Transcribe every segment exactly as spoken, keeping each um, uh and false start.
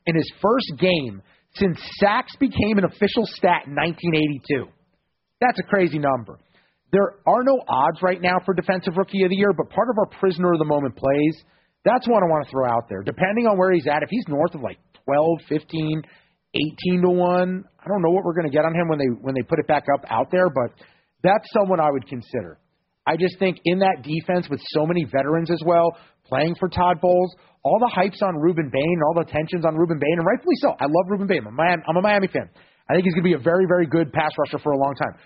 in his first game since sacks became an official stat in nineteen eighty-two. That's a crazy number. There are no odds right now for Defensive Rookie of the Year, but part of our prisoner of the moment plays, that's one I want to throw out there. Depending on where he's at, if he's north of like twelve, fifteen, eighteen to one, I don't know what we're going to get on him when they when they put it back up out there, but that's someone I would consider. I just think in that defense with so many veterans as well, playing for Todd Bowles, all the hype's on Ruben Bain, all the tensions on Ruben Bain, and rightfully so. I love Ruben Bain. I'm a Miami, I'm a Miami fan. I think he's going to be a very, very good pass rusher for a long time.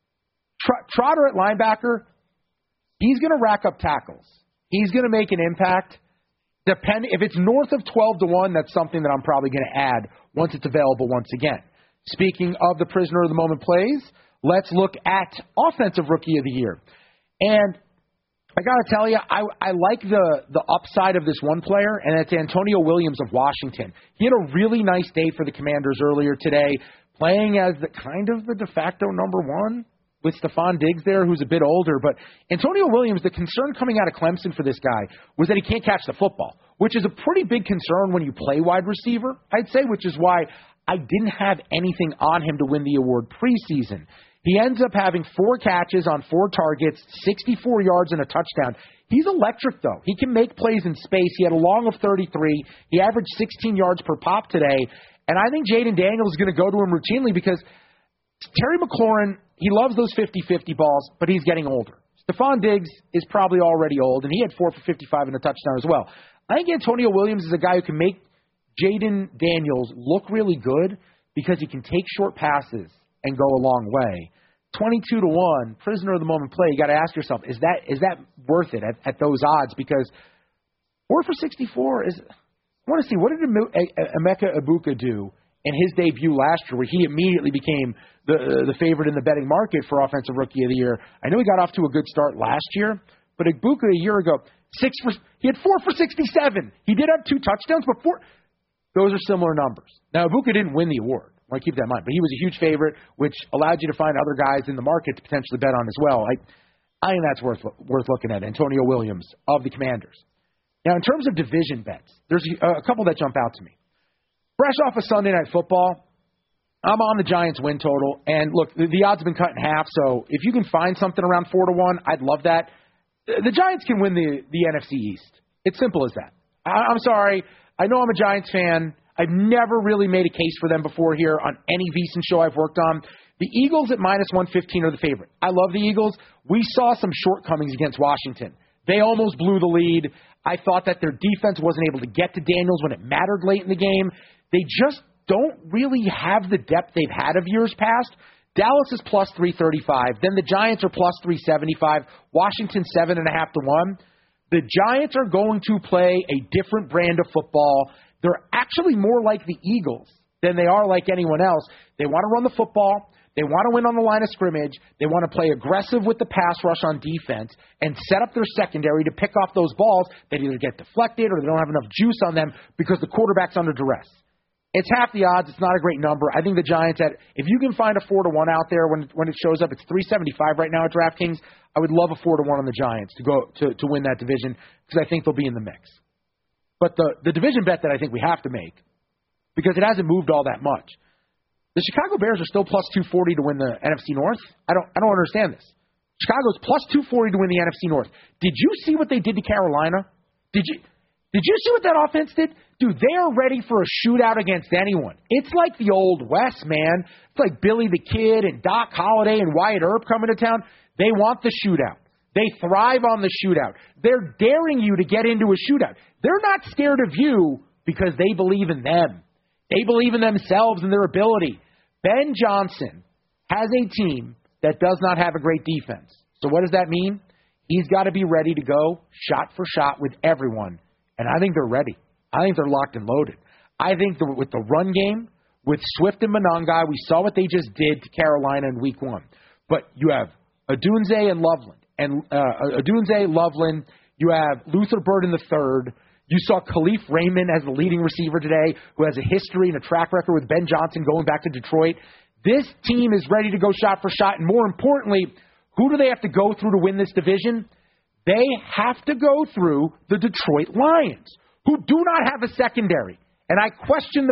Tr- Trotter at linebacker, he's going to rack up tackles. He's going to make an impact. Depend if it's north of twelve to one, that's something that I'm probably going to add once it's available once again. Speaking of the prisoner of the moment plays, let's look at Offensive Rookie of the Year. And I got to tell you, I, I like the, the upside of this one player, and it's Antonio Williams of Washington. He had a really nice day for the Commanders earlier today, playing as the kind of the de facto number one with Stephon Diggs there, who's a bit older. But Antonio Williams, the concern coming out of Clemson for this guy was that he can't catch the football, which is a pretty big concern when you play wide receiver, I'd say, which is why I didn't have anything on him to win the award preseason. He ends up having four catches on four targets, sixty-four yards and a touchdown. He's electric, though. He can make plays in space. He had a long of thirty-three. He averaged sixteen yards per pop today. And I think Jaden Daniels is going to go to him routinely because Terry McLaurin, he loves those fifty-fifty balls, but he's getting older. Stephon Diggs is probably already old, and he had four for fifty-five and a touchdown as well. I think Antonio Williams is a guy who can make Jaden Daniels look really good because he can take short passes and go a long way. twenty-two to one, prisoner of the moment play. You got to ask yourself, is that is that worth it at, at those odds? Because four for sixty-four is. I want to see, what did Emeka Egbuka do in his debut last year, where he immediately became the uh, the favorite in the betting market for Offensive Rookie of the Year? I know he got off to a good start last year, but Egbuka a year ago, six for he had four for sixty-seven. He did have two touchdowns, but four. Those are similar numbers. Now Egbuka didn't win the award. I want to keep that in mind. But he was a huge favorite, which allowed you to find other guys in the market to potentially bet on as well. I, I think that's worth worth looking at. Antonio Williams of the Commanders. Now, in terms of division bets, there's a, a couple that jump out to me. Fresh off of Sunday Night Football, I'm on the Giants win total. And, look, the, the odds have been cut in half, so if you can find something around four to one, I'd love that. The, the Giants can win the, the N F C East. It's simple as that. I, I'm sorry. I know I'm a Giants fan. I've never really made a case for them before here on any VSiN show I've worked on. The Eagles at minus one fifteen are the favorite. I love the Eagles. We saw some shortcomings against Washington. They almost blew the lead. I thought that their defense wasn't able to get to Daniels when it mattered late in the game. They just don't really have the depth they've had of years past. Dallas is plus three thirty-five. Then the Giants are plus three seventy-five. Washington seven and a half to one. The Giants are going to play a different brand of football. They're actually more like the Eagles than they are like anyone else. They want to run the football. They want to win on the line of scrimmage. They want to play aggressive with the pass rush on defense and set up their secondary to pick off those balls that either get deflected or they don't have enough juice on them because the quarterback's under duress. It's half the odds. It's not a great number. I think the Giants, at if you can find a four to one out there when when it shows up, it's three seventy-five right now at DraftKings. I would love a four to one on the Giants to go to, to win that division because I think they'll be in the mix. But the, the division bet that I think we have to make, because it hasn't moved all that much, the Chicago Bears are still plus two forty to win the N F C North. I don't I don't understand this. Chicago's plus two forty to win the N F C North. Did you see what they did to Carolina? Did you Did you see what that offense did? Dude, they are ready for a shootout against anyone. It's like the old West, man. It's like Billy the Kid and Doc Holliday and Wyatt Earp coming to town. They want the shootout. They thrive on the shootout. They're daring you to get into a shootout. They're not scared of you because they believe in them. They believe in themselves and their ability. Ben Johnson has a team that does not have a great defense. So what does that mean? He's got to be ready to go shot for shot with everyone. And I think they're ready. I think they're locked and loaded. I think the, with the run game, with Swift and Monangai, we saw what they just did to Carolina in week one. But you have Odunze and Loveland. And uh, Odunze, Loveland, you have Luther Burden the third. You saw Khalif Raymond as the leading receiver today, who has a history and a track record with Ben Johnson going back to Detroit. This team is ready to go shot for shot. And more importantly, who do they have to go through to win this division? They have to go through the Detroit Lions, who do not have a secondary. And I question the